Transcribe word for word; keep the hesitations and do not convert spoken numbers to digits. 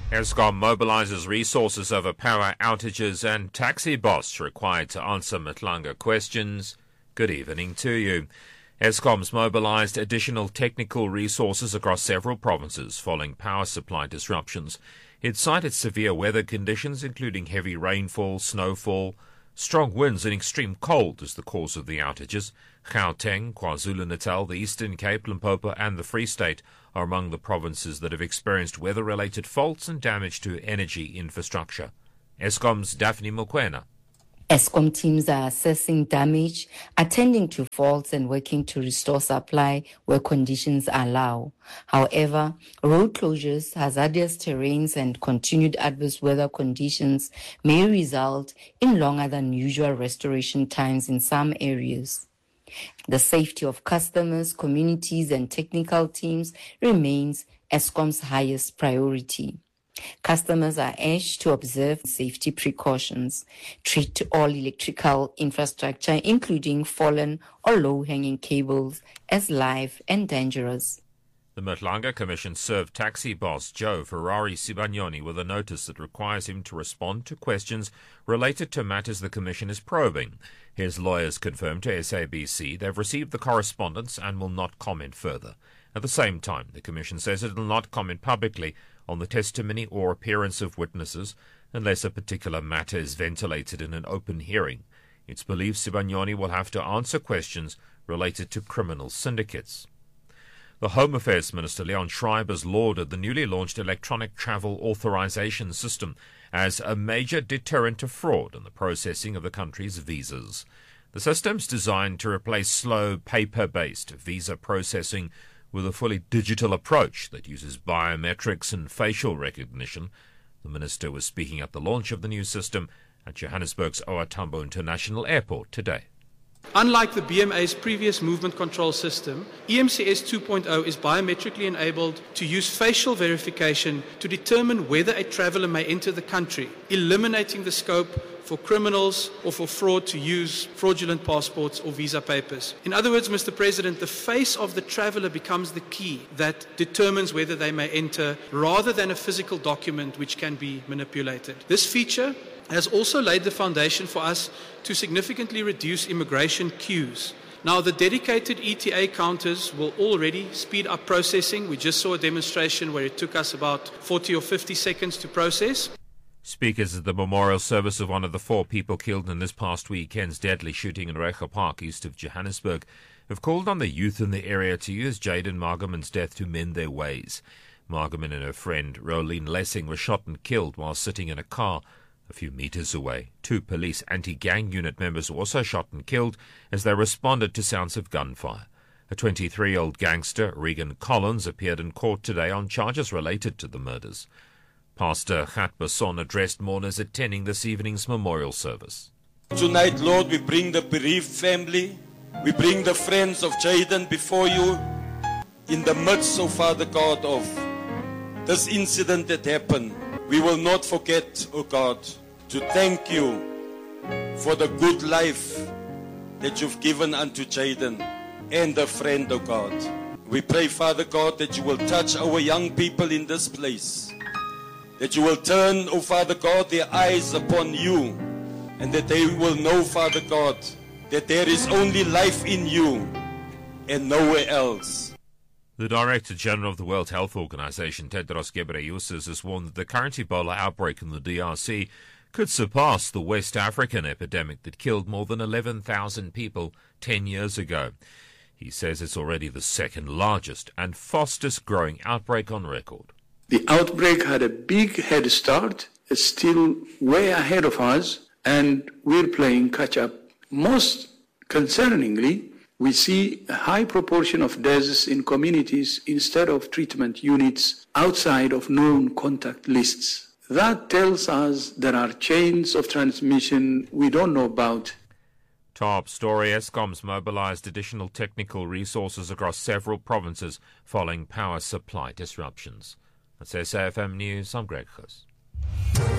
Eskom mobilizes resources over power outages and taxi boss required to answer Matlanga questions. Good evening to you. Eskom's mobilized additional technical resources across several provinces following power supply disruptions. It cited severe weather conditions, including heavy rainfall, snowfall, strong winds and extreme cold as the cause of the outages. Gauteng, KwaZulu-Natal, the Eastern Cape, Limpopo and the Free State are among the provinces that have experienced weather-related faults and damage to energy infrastructure. Eskom's Daphne Mokoena. Eskom teams are assessing damage, attending to faults and working to restore supply where conditions allow. However, road closures, hazardous terrains and continued adverse weather conditions may result in longer than usual restoration times in some areas. The safety of customers, communities and technical teams remains Eskom's highest priority. Customers are urged to observe safety precautions, treat all electrical infrastructure, including fallen or low-hanging cables, as live and dangerous. The Matlanga Commission served taxi boss Joe Ferrari Sibanyoni with a notice that requires him to respond to questions related to matters the Commission is probing. His lawyers confirmed to S A B C they've received the correspondence and will not comment further. At the same time, the Commission says it will not comment publicly on the testimony or appearance of witnesses unless a particular matter is ventilated in an open hearing. It's believed Sibanyoni will have to answer questions related to criminal syndicates. The Home Affairs Minister Leon Schreiber has lauded the newly launched electronic travel authorization system as a major deterrent to fraud in the processing of the country's visas. The system is designed to replace slow, paper-based visa processing with a fully digital approach that uses biometrics and facial recognition. The minister was speaking at the launch of the new system at Johannesburg's O R Tambo International Airport today. Unlike the B M A's previous movement control system, E M C S two point oh is biometrically enabled to use facial verification to determine whether a traveller may enter the country, eliminating the scope for criminals or for fraud to use fraudulent passports or visa papers. In other words, Mister President, the face of the traveller becomes the key that determines whether they may enter, rather than a physical document which can be manipulated. This feature has also laid the foundation for us to significantly reduce immigration queues. Now, the dedicated E T A counters will already speed up processing. We just saw a demonstration where it took us about forty or fifty seconds to process. Speakers at the memorial service of one of the four people killed in this past weekend's deadly shooting in Reiger Park, east of Johannesburg, have called on the youth in the area to use Jaden Margaman's death to mend their ways. Margaman and her friend, Rolene Lessing, were shot and killed while sitting in a car a few metres away. Two police anti-gang unit members were also shot and killed as they responded to sounds of gunfire. A twenty-three-year-old gangster, Regan Collins, appeared in court today on charges related to the murders. Pastor Gert Besson addressed mourners attending this evening's memorial service. Tonight, Lord, we bring the bereaved family, we bring the friends of Jaden before you in the midst, oh Father God, of this incident that happened. We will not forget, oh God, to thank you for the good life that you've given unto Jaden and the friend, oh God. We pray, Father God, that you will touch our young people in this place, that you will turn, oh Father God, their eyes upon you, and that they will know, Father God, that there is only life in you and nowhere else. The Director General of the World Health Organization, Tedros Ghebreyesus, has warned that the current Ebola outbreak in the D R C could surpass the West African epidemic that killed more than eleven thousand people ten years ago. He says it's already the second largest and fastest growing outbreak on record. The outbreak had a big head start. It's still way ahead of us, and we're playing catch up. Most concerningly, we see a high proportion of deaths in communities instead of treatment units outside of known contact lists. That tells us there are chains of transmission we don't know about. Top story: Eskom's mobilized additional technical resources across several provinces following power supply disruptions. That's S A F M News. I'm Greg Gous.